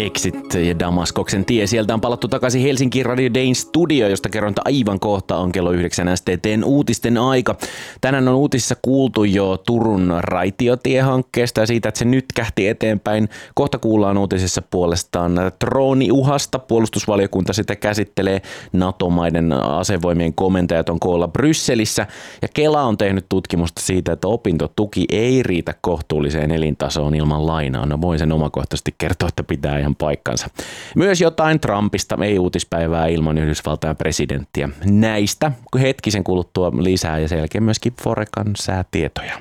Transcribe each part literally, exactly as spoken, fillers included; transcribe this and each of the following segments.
Exit ja Damaskoksen tie. Sieltä on palattu takaisin Helsinki Radio Dayn studio, josta kerron, että aivan kohta on kello yhdeksän S T T:n uutisten aika. Tänään on uutisissa kuultu jo Turun raitiotiehankkeesta ja siitä, että se nyt kähti eteenpäin. Kohta kuullaan uutisissa puolestaan drooniuhasta. Puolustusvaliokunta sitä käsittelee. NATO-maiden asevoimien komentajat on koolla Brysselissä. Ja Kela on tehnyt tutkimusta siitä, että opintotuki ei riitä kohtuulliseen elintasoon ilman lainaa. No voin sen omakohtaisesti kertoa, että pitää ihan paikkansa. Myös jotain Trumpista, ei uutispäivää ilman Yhdysvaltain presidenttiä. Näistä hetkisen kuluttua lisää ja selkeä myöskin Forecan säätietoja.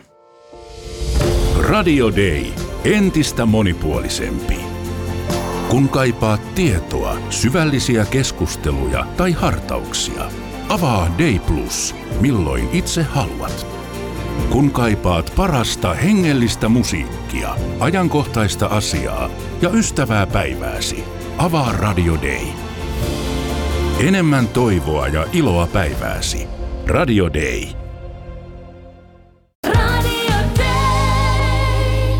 Radio Day. Entistä monipuolisempi. Kun kaipaat tietoa, syvällisiä keskusteluja tai hartauksia, avaa Day Plus, milloin itse haluat. Kun kaipaat parasta hengellistä musiikkia, ajankohtaista asiaa ja ystävää päivääsi, avaa Radio Day. Enemmän toivoa ja iloa päivääsi. Radio Day. Radio Day.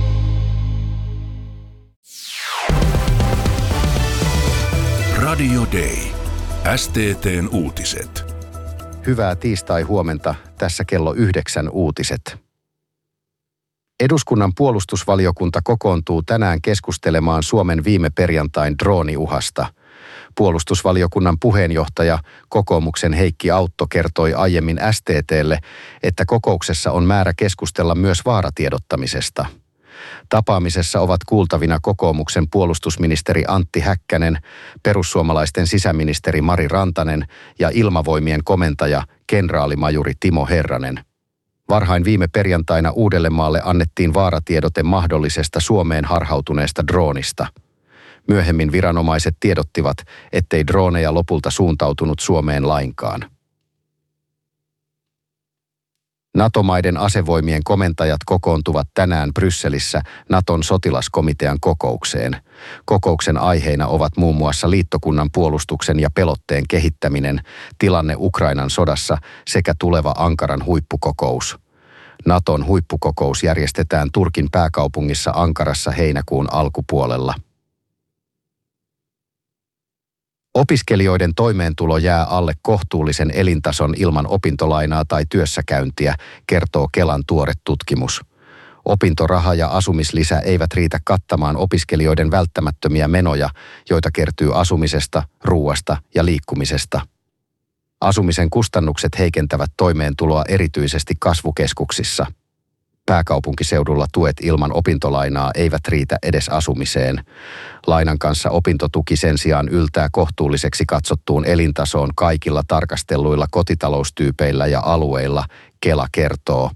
Radio Day. S T T:n uutiset. Hyvää tiistai-huomenta, tässä kello yhdeksän uutiset. Eduskunnan puolustusvaliokunta kokoontuu tänään keskustelemaan Suomen viime perjantain drooniuhasta. Puolustusvaliokunnan puheenjohtaja, kokoomuksen Heikki Autto, kertoi aiemmin S T T:lle, että kokouksessa on määrä keskustella myös vaaratiedottamisesta. Tapaamisessa ovat kuultavina kokoomuksen puolustusministeri Antti Häkkänen, perussuomalaisten sisäministeri Mari Rantanen ja ilmavoimien komentaja kenraalimajuri Timo Herranen. Varhain viime perjantaina Uudellemaalle annettiin vaaratiedote mahdollisesta Suomeen harhautuneesta droonista. Myöhemmin viranomaiset tiedottivat, ettei drooneja lopulta suuntautunut Suomeen lainkaan. NATO-maiden asevoimien komentajat kokoontuvat tänään Brysselissä Naton sotilaskomitean kokoukseen. Kokouksen aiheina ovat muun muassa liittokunnan puolustuksen ja pelotteen kehittäminen, tilanne Ukrainan sodassa sekä tuleva Ankaran huippukokous. Naton huippukokous järjestetään Turkin pääkaupungissa Ankarassa heinäkuun alkupuolella. Opiskelijoiden toimeentulo jää alle kohtuullisen elintason ilman opintolainaa tai työssäkäyntiä, kertoo Kelan tuore tutkimus. Opintoraha ja asumislisä eivät riitä kattamaan opiskelijoiden välttämättömiä menoja, joita kertyy asumisesta, ruuasta ja liikkumisesta. Asumisen kustannukset heikentävät toimeentuloa erityisesti kasvukeskuksissa. Pääkaupunkiseudulla tuet ilman opintolainaa eivät riitä edes asumiseen. Lainan kanssa opintotuki sen sijaan yltää kohtuulliseksi katsottuun elintasoon kaikilla tarkastelluilla kotitaloustyypeillä ja alueilla, Kela kertoo.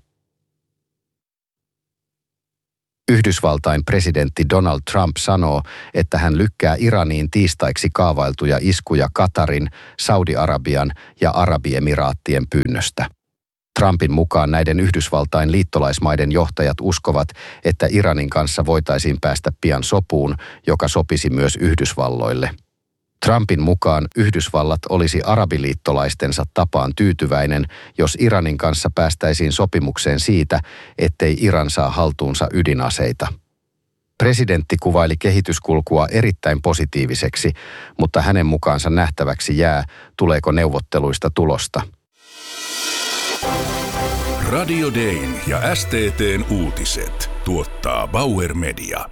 Yhdysvaltain presidentti Donald Trump sanoo, että hän lykkää Iraniin tiistaiksi kaavailtuja iskuja Katarin, Saudi-Arabian ja Arabiemiraattien pyynnöstä. Trumpin mukaan näiden Yhdysvaltain liittolaismaiden johtajat uskovat, että Iranin kanssa voitaisiin päästä pian sopuun, joka sopisi myös Yhdysvalloille. Trumpin mukaan Yhdysvallat olisi arabiliittolaistensa tapaan tyytyväinen, jos Iranin kanssa päästäisiin sopimukseen siitä, ettei Iran saa haltuunsa ydinaseita. Presidentti kuvaili kehityskulkua erittäin positiiviseksi, mutta hänen mukaansa nähtäväksi jää, tuleeko neuvotteluista tulosta. Radio Dayn ja S T T:n uutiset tuottaa Bauer Media.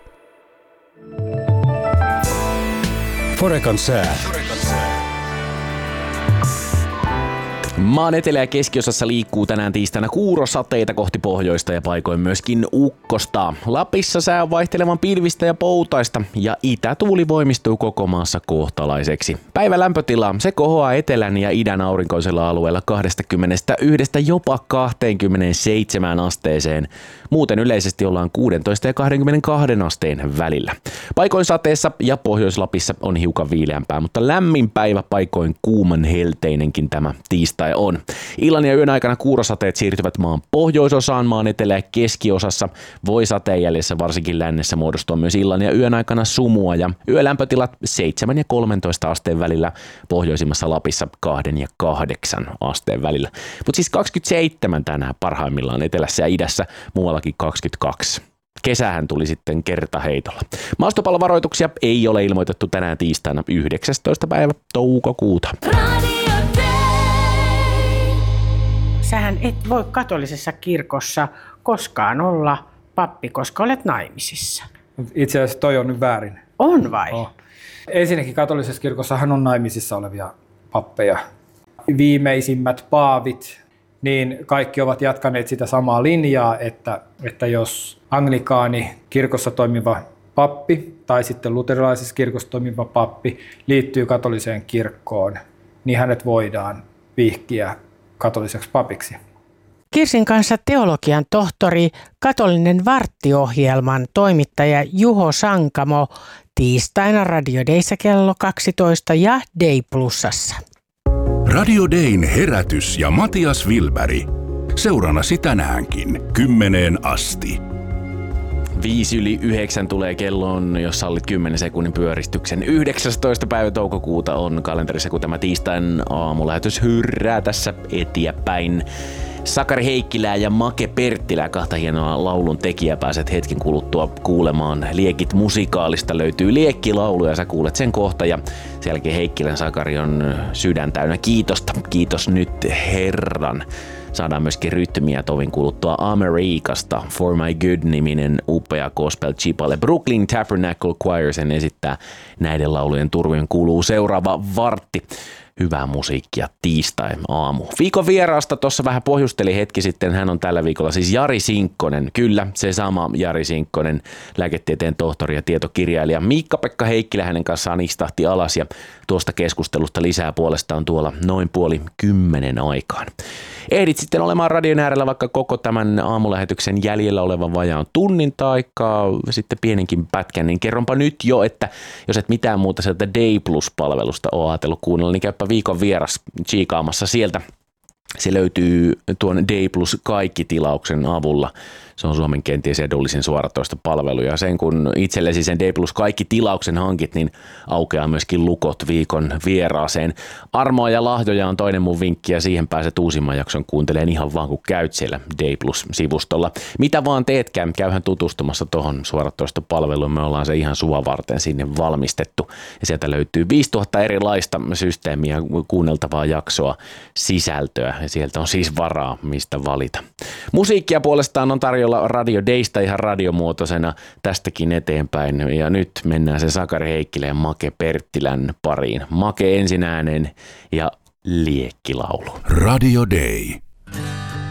Forecan sää. Maan etelä- ja keskiosassa liikkuu tänään tiistaina kuurosateita kohti pohjoista ja paikoin myöskin ukkosta. Lapissa sää on vaihtelevan pilvistä ja poutaista ja itätuuli voimistuu koko maassa kohtalaiseksi. Päivän lämpötila se kohoaa etelän ja idän aurinkoisella alueella kaksikymmentäyksi jopa kaksikymmentäseitsemän asteeseen. Muuten yleisesti ollaan kuusitoista ja kaksikymmentäkaksi asteen välillä. Paikoin sateessa ja Pohjois-Lapissa on hiukan viileämpää, mutta lämmin päivä paikoin kuuman helteinenkin tämä tiistai on. Illan ja yön aikana kuurosateet siirtyvät maan pohjoisosaan, maan etelä- ja keskiosassa voi sateen jäljessä varsinkin lännessä muodostua myös illan ja yön aikana sumua ja yölämpötilat seitsemän ja kolmetoista asteen välillä, pohjoisimmassa Lapissa kaksi ja kahdeksan asteen välillä. Mutta siis kaksikymmentäseitsemän tänään parhaimmillaan etelässä ja idässä, muuallakin kaksikymmentäkaksi. Kesähän tuli sitten kertaheitolla. Maastopallovaroituksia ei ole ilmoitettu tänään tiistaina yhdeksästoista päivä toukokuuta. Radio Day. Sähän et voi katolisessa kirkossa koskaan olla pappi, koska olet naimisissa. Itse asiassa toi on nyt väärin. On vai? Oh. Ensinnäkin katolisessa kirkossahan on naimisissa olevia pappeja. Viimeisimmät paavit, niin kaikki ovat jatkaneet sitä samaa linjaa, että, että jos anglikaani kirkossa toimiva pappi tai sitten luterilaisessa kirkossa toimiva pappi liittyy katoliseen kirkkoon, niin hänet voidaan vihkiä katoliseksi papiksi. Kirsin kanssa teologian tohtori, katolinen varttiohjelman toimittaja Juho Sankamo tiistaina Radio Dayssä kello kaksitoista ja Day Plusassa. Radio Dayn herätys ja Matias Wilberg. Seurannasi tänäänkin kymmeneen asti. Viisi yli yhdeksän tulee kelloon, jos sallit kymmenen sekunnin pyöristyksen. yhdeksästoista päivä toukokuuta on kalenterissa, kun tämä tiistain aamulähetys hyrrää tässä eteenpäin. Sakari Heikkilää ja Make Perttilää, kahta hienoa laulun tekijää, pääset hetken kuluttua kuulemaan. Liekit musikaalista löytyy liekkilaulu ja sä kuulet sen kohta. Ja sen jälkeen Heikkilän Sakari on sydän täynnä kiitosta. Kiitos nyt Herran. Saadaan myöskin rytmiä tovin kuluttua Amerikasta. For My Good-niminen upea gospel chipale. Brooklyn Tabernacle Choir sen esittää. Näiden laulujen turvien kuuluu seuraava vartti. Hyvää musiikkia tiistai-aamu. Viikon vieraasta tuossa vähän pohjusteli hetki sitten. Hän on tällä viikolla siis Jari Sinkkonen. Kyllä, se sama Jari Sinkkonen, lääketieteen tohtori ja tietokirjailija. Miikka-Pekka Heikkilä hänen kanssaan istahti alas ja tuosta keskustelusta lisää puolestaan tuolla noin puoli kymmenen aikaan. Ehdit sitten olemaan radion äärellä vaikka koko tämän aamulähetyksen jäljellä olevan vajaan tunnin taikaa, sitten pienenkin pätkän, niin kerronpa nyt jo, että jos et mitään muuta sieltä Day Plus-palvelusta ole ajatellut kuunnella, niin käypä viikon vieras chiikaamassa sieltä. Se löytyy tuon Day Plus kaikki-tilauksen avulla. Se on Suomen kenties edullisin suoratoistopalvelu ja sen kun itsellesi sen Day Plus kaikki tilauksen hankit, niin aukeaa myöskin lukot viikon vieraaseen. Armoa ja lahjoja on toinen mun vinkki ja siihen pääset uusimman jakson kuuntelemaan ihan vaan kun käyt siellä Day Plus-sivustolla. Mitä vaan teetkään, käyhän tutustumassa tuohon suoratoistopalveluun. Me ollaan se ihan sua varten sinne valmistettu ja sieltä löytyy viisituhatta erilaista systeemiä, kuunneltavaa jaksoa, sisältöä ja sieltä on siis varaa mistä valita. Musiikkia puolestaan on tarjolla Radio Daysta ihan radiomuotoisena tästäkin eteenpäin. Ja nyt mennään se Sakari Heikkilä ja Make Perttilän pariin. Make ensin ääneen ja liekkilaulu. Radio Day.